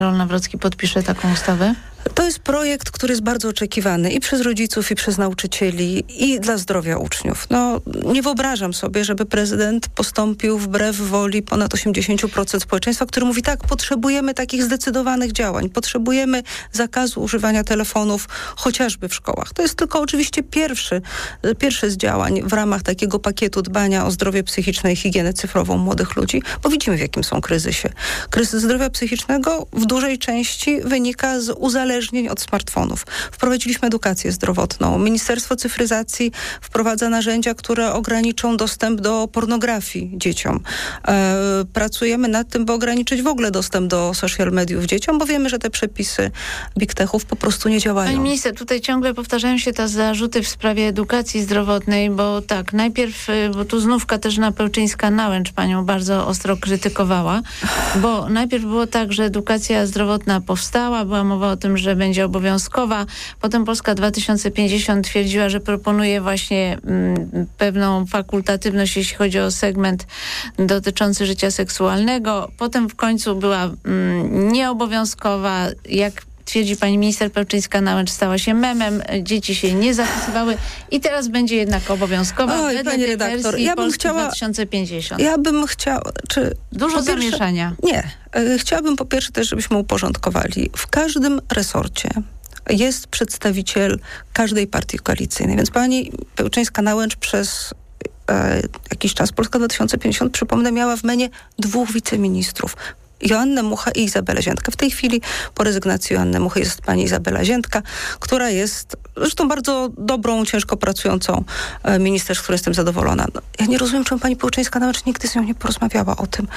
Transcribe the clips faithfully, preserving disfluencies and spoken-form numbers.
Karol Nawrocki podpisze taką ustawę? To jest projekt, który jest bardzo oczekiwany i przez rodziców, i przez nauczycieli, i dla zdrowia uczniów. No, nie wyobrażam sobie, żeby prezydent postąpił wbrew woli ponad osiemdziesiąt procent społeczeństwa, który mówi tak, potrzebujemy takich zdecydowanych działań, potrzebujemy zakazu używania telefonów chociażby w szkołach. To jest tylko oczywiście pierwszy, pierwszy z działań w ramach takiego pakietu dbania o zdrowie psychiczne i higienę cyfrową młodych ludzi, bo widzimy, w jakim są kryzysie. Kryzys zdrowia psychicznego w dużej części wynika z uzależnienia od smartfonów. Wprowadziliśmy edukację zdrowotną. Ministerstwo Cyfryzacji wprowadza narzędzia, które ograniczą dostęp do pornografii dzieciom. E, pracujemy nad tym, by ograniczyć w ogóle dostęp do social mediów dzieciom, bo wiemy, że te przepisy big techów po prostu nie działają. Pani minister, tutaj ciągle powtarzają się te zarzuty w sprawie edukacji zdrowotnej, bo tak, najpierw, bo tu znów Katarzyna Pełczyńska-Nałęcz panią bardzo ostro krytykowała, bo najpierw było tak, że edukacja zdrowotna powstała, była mowa o tym, że będzie obowiązkowa. Potem Polska dwa tysiące pięćdziesiąt twierdziła, że proponuje właśnie mm, pewną fakultatywność, jeśli chodzi o segment dotyczący życia seksualnego. Potem w końcu była mm, nieobowiązkowa. Jak twierdzi pani minister Pełczyńska-Nałęcz, stała się memem. Dzieci się nie zapisywały i teraz będzie jednak obowiązkowa. Oj, pani redaktor, ja bym chciała... dwa tysiące pięćdziesiąt. Ja bym chciała... Czy Dużo po pierwsze, zamieszania. Nie. Chciałabym po pierwsze też, żebyśmy uporządkowali. W każdym resorcie jest przedstawiciel każdej partii koalicyjnej, więc pani Pełczyńska-Nałęcz przez e, jakiś czas, Polska dwa tysiące pięćdziesiąt, przypomnę, miała w menie dwóch wiceministrów. Joannę Muchę i Izabelę Ziętkę. W tej chwili po rezygnacji Joanny Muchy jest pani Izabela Ziętka, która jest zresztą bardzo dobrą, ciężko pracującą minister, z której jestem zadowolona. No, ja nie rozumiem, czemu pani Pełczyńska-Nałęcz nigdy z nią nie porozmawiała o tym.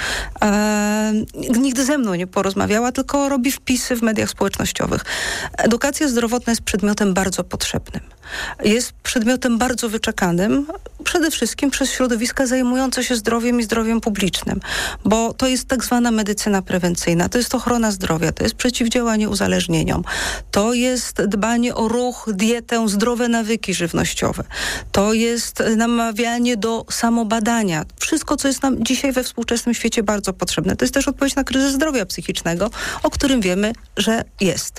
E, nigdy ze mną nie porozmawiała, tylko robi wpisy w mediach społecznościowych. Edukacja zdrowotna jest przedmiotem bardzo potrzebnym. Jest przedmiotem bardzo wyczekanym, przede wszystkim przez środowiska zajmujące się zdrowiem i zdrowiem publicznym, bo to jest tak zwana medycyna prewencyjna, to jest ochrona zdrowia, to jest przeciwdziałanie uzależnieniom, to jest dbanie o ruch, dietę, zdrowe nawyki żywnościowe, to jest namawianie do samobadania. Wszystko, co jest nam dzisiaj we współczesnym świecie bardzo potrzebne. To jest też odpowiedź na kryzys zdrowia psychicznego, o którym wiemy, że jest.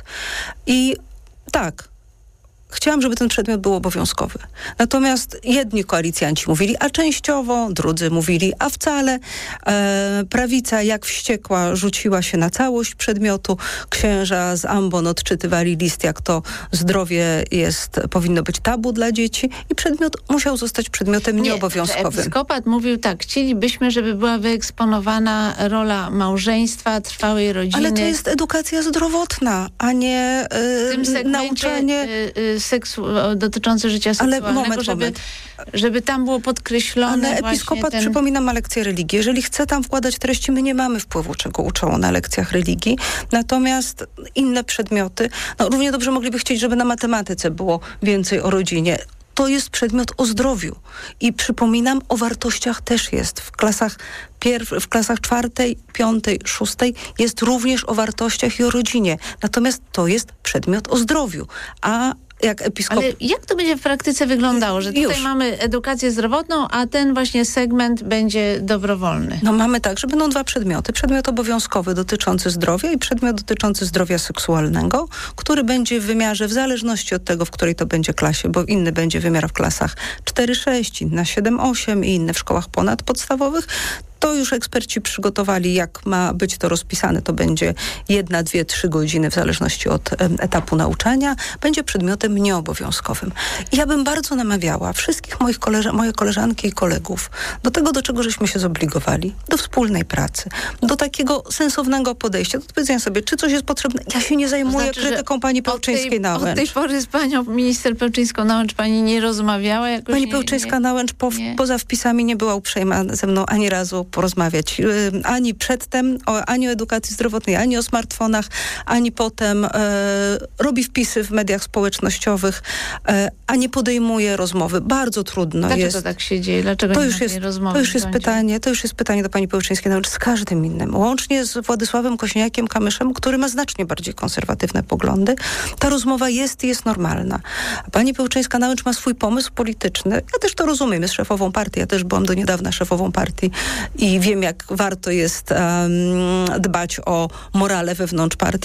I tak, chciałam, żeby ten przedmiot był obowiązkowy. Natomiast jedni koalicjanci mówili, a częściowo, drudzy mówili, a wcale. E, prawica jak wściekła rzuciła się na całość przedmiotu. Księża z ambon odczytywali list, jak to zdrowie jest, powinno być tabu dla dzieci i przedmiot musiał zostać przedmiotem Nie, nieobowiązkowym. Episkopat mówił tak, chcielibyśmy, żeby była wyeksponowana rola małżeństwa, trwałej rodziny. Ale to jest edukacja zdrowotna, a nie w tym y, nauczanie... Y, y, seksu- dotyczący życia seksualnego, Ale moment, żeby, moment. żeby tam było podkreślone. Ale episkopat, ten... przypomina, ma lekcję religii. Jeżeli chce tam wkładać treści, my nie mamy wpływu, czego uczą na lekcjach religii. Natomiast inne przedmioty, no równie dobrze mogliby chcieć, żeby na matematyce było więcej o rodzinie. To jest przedmiot o zdrowiu. I przypominam, o wartościach też jest. W klasach, pierw- w klasach czwartej, piątej, szóstej jest również o wartościach i o rodzinie. Natomiast to jest przedmiot o zdrowiu. A jak episkop... Ale jak to będzie w praktyce wyglądało? Że tutaj Już. mamy edukację zdrowotną, a ten właśnie segment będzie dobrowolny. No mamy tak, że będą dwa przedmioty. Przedmiot obowiązkowy dotyczący zdrowia i przedmiot dotyczący zdrowia seksualnego, który będzie w wymiarze w zależności od tego, w której to będzie klasie, bo inny będzie wymiar w klasach cztery sześć, inny siedem osiem i inny w szkołach ponadpodstawowych. To już eksperci przygotowali, jak ma być to rozpisane. To będzie jedna, dwie, trzy godziny w zależności od um, etapu nauczania. Będzie przedmiotem nieobowiązkowym. I ja bym bardzo namawiała wszystkich moich koleżan- moje koleżanki i kolegów do tego, do czego żeśmy się zobligowali. Do wspólnej pracy. Do takiego sensownego podejścia. Do powiedzenia sobie, czy coś jest potrzebne. Ja się nie zajmuję To znaczy, krytyką pani Pełczyńskiej-Nałęcz. Od tej pory z panią minister Pełczyńską-Nałęcz pani nie rozmawiała? Jakoś Pani nie, Pełczyńska-Nałęcz po, nie. poza wpisami nie była uprzejma ze mną ani razu porozmawiać. Yy, ani przedtem, o, ani o edukacji zdrowotnej, ani o smartfonach, ani potem. Yy, robi wpisy w mediach społecznościowych, yy, a nie podejmuje rozmowy. Bardzo trudno Dlaczego jest. tak się dzieje? Dlaczego To nie już ma tej jest, rozmowy to już jest w rządzie? pytanie, to już jest pytanie do pani Pełczyńskiej-Nałęcz z każdym innym. Łącznie z Władysławem Kośniakiem-Kamyszem, który ma znacznie bardziej konserwatywne poglądy. Ta rozmowa jest i jest normalna. Pani Pełczyńska-Nałęcz ma swój pomysł polityczny. Ja też to rozumiem. Jest szefową partii. Ja też byłam do niedawna szefową partii i wiem, jak warto jest um, dbać o morale wewnątrz partii.